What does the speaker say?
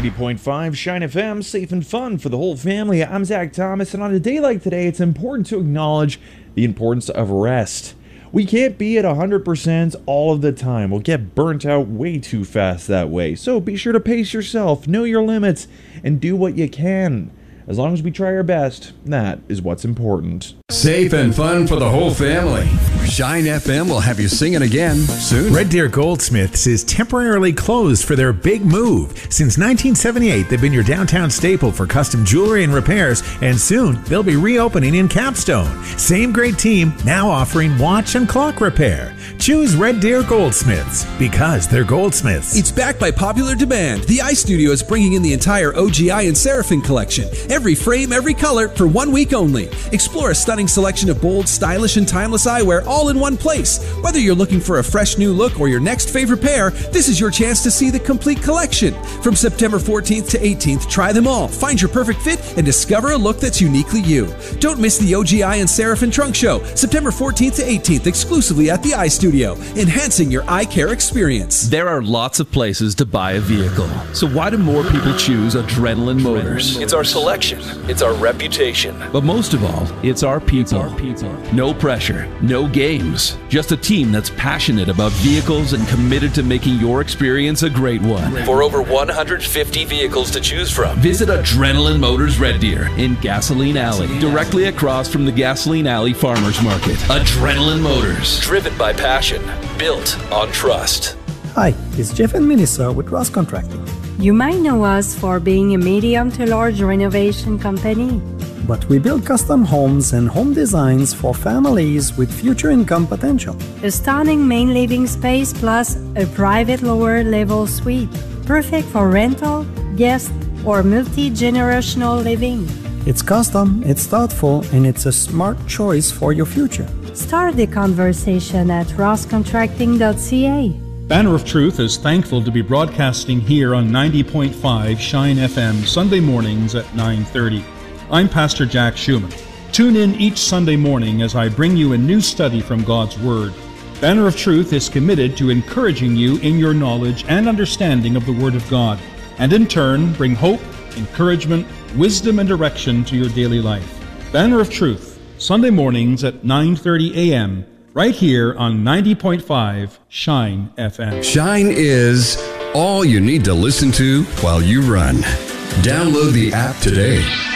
90.5 Shine FM, safe and fun for the whole family. I'm Zach Thomas, and on a day like today, it's important to acknowledge the importance of rest. We can't be at 100% all of the time. We'll get burnt out way too fast that way. So be sure to pace yourself, know your limits, and do what you can. As long as we try our best, that is what's important. Safe and fun for the whole family. Shine FM will have you singing again soon. Red Deer Goldsmiths is temporarily closed for their big move. Since 1978, they've been your downtown staple for custom jewelry and repairs, and soon they'll be reopening in Capstone. Same great team, now offering watch and clock repair. Choose Red Deer Goldsmiths because they're goldsmiths. It's backed by popular demand. The iStudio is bringing in the entire OGI and Seraphim collection. Every frame, every color, for 1 week only. Explore a stunning selection of bold, stylish, and timeless eyewear all in one place. Whether you're looking for a fresh new look or your next favorite pair, this is your chance to see the complete collection. From September 14th to 18th, try them all, find your perfect fit, and discover a look that's uniquely you. Don't miss the OGI and Seraphim Trunk Show, September 14th to 18th, exclusively at the iStudio, enhancing your eye care experience. There are lots of places to buy a vehicle. So why do more people choose Adrenaline Motors? It's our selection. It's our reputation. But most of all, it's our people. No pressure, no games. Just a team that's passionate about vehicles and committed to making your experience a great one. For over 150 vehicles to choose from, visit Adrenaline Motors Red Deer in Gasoline Alley, directly across from the Gasoline Alley Farmers Market. Adrenaline Motors, driven by passion, built on trust. Hi, it's Jeff and Melissa with Ross Contracting. You might know us for being a medium to large renovation company. But we build custom homes and home designs for families with future income potential. A stunning main living space plus a private lower level suite. Perfect for rental, guest, or multi-generational living. It's custom, it's thoughtful, and it's a smart choice for your future. Start the conversation at rosscontracting.ca. Banner of Truth is thankful to be broadcasting here on 90.5 Shine FM Sunday mornings at 9:30. I'm Pastor Jack Schumann. Tune in each Sunday morning as I bring you a new study from God's Word. Banner of Truth is committed to encouraging you in your knowledge and understanding of the Word of God, and in turn bring hope, encouragement, wisdom, and direction to your daily life. Banner of Truth, Sunday mornings at 9:30 a.m., right here on 90.5 Shine FM. Shine is all you need to listen to while you run. Download the app today.